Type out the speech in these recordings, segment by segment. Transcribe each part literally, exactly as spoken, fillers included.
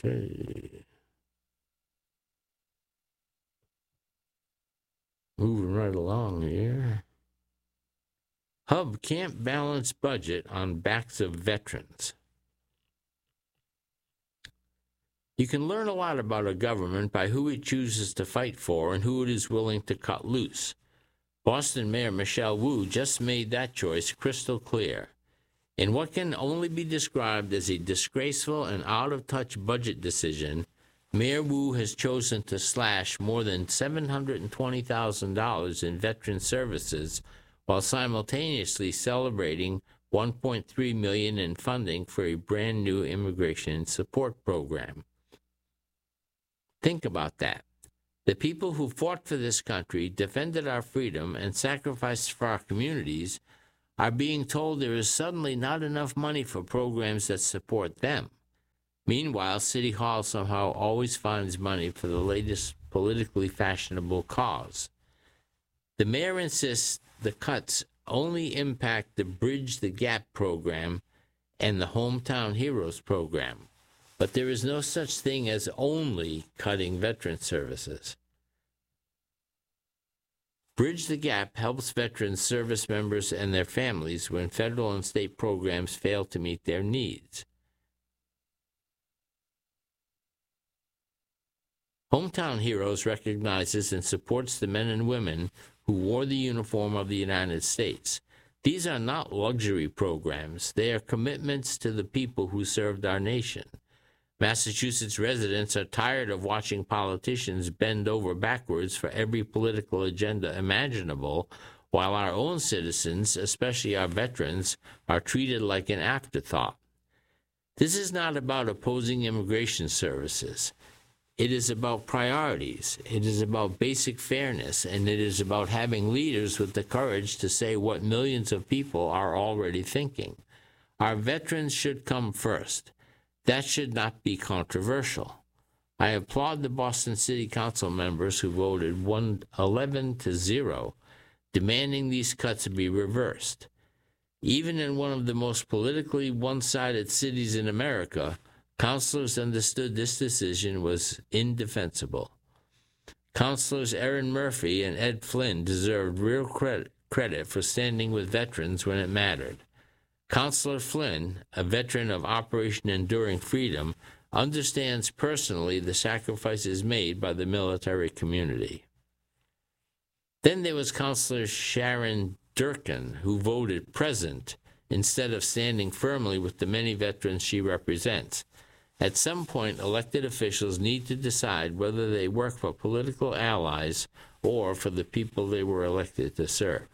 Okay. Moving right along here. Hub can't balance budget on backs of veterans. You can learn a lot about a government by who it chooses to fight for and who it is willing to cut loose. Boston Mayor Michelle Wu just made that choice crystal clear. In what can only be described as a disgraceful and out-of-touch budget decision, Mayor Wu has chosen to slash more than seven hundred twenty thousand dollars in veteran services while simultaneously celebrating one point three million dollars in funding for a brand-new immigration support program. Think about that. The people who fought for this country, defended our freedom, and sacrificed for our communities are being told there is suddenly not enough money for programs that support them. Meanwhile, City Hall somehow always finds money for the latest politically fashionable cause. The mayor insists the cuts only impact the Bridge the Gap program and the Hometown Heroes program, but there is no such thing as only cutting veteran services. Bridge the Gap helps veterans, service members, and their families when federal and state programs fail to meet their needs. Hometown Heroes recognizes and supports the men and women who wore the uniform of the United States. These are not luxury programs. They are commitments to the people who served our nation. Massachusetts residents are tired of watching politicians bend over backwards for every political agenda imaginable, while our own citizens, especially our veterans, are treated like an afterthought. This is not about opposing immigration services. It is about priorities. It is about basic fairness, and it is about having leaders with the courage to say what millions of people are already thinking. Our veterans should come first. That should not be controversial. I applaud the Boston City Council members who voted eleven to zero, demanding these cuts be reversed. Even in one of the most politically one-sided cities in America, councilors understood this decision was indefensible. Councilors Erin Murphy and Ed Flynn deserved real credit, credit for standing with veterans when it mattered. Councilor Flynn, a veteran of Operation Enduring Freedom, understands personally the sacrifices made by the military community. Then there was Councilor Sharon Durkin, who voted present instead of standing firmly with the many veterans she represents. At some point, elected officials need to decide whether they work for political allies or for the people they were elected to serve.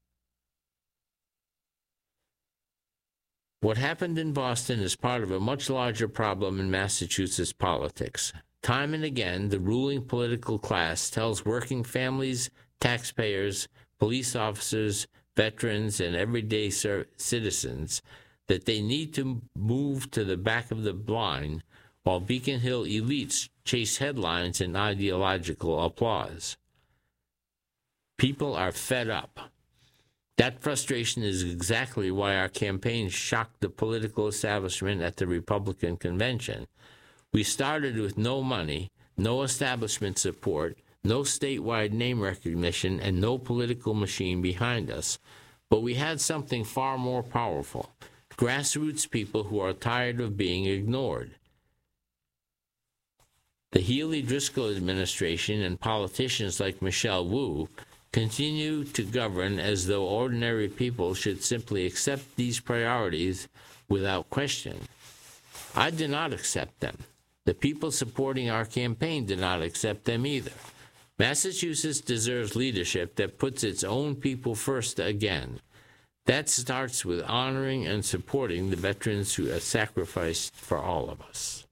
What happened in Boston is part of a much larger problem in Massachusetts politics. Time and again, the ruling political class tells working families, taxpayers, police officers, veterans, and everyday citizens that they need to move to the back of the line while Beacon Hill elites chase headlines and ideological applause. People are fed up. That frustration is exactly why our campaign shocked the political establishment at the Republican convention. We started with no money, no establishment support, no statewide name recognition, and no political machine behind us. But we had something far more powerful: grassroots people who are tired of being ignored. The Healey-Driscoll administration and politicians like Michelle Wu continue to govern as though ordinary people should simply accept these priorities without question. I do not accept them. The people supporting our campaign do not accept them either. Massachusetts deserves leadership that puts its own people first again. That starts with honoring and supporting the veterans who have sacrificed for all of us.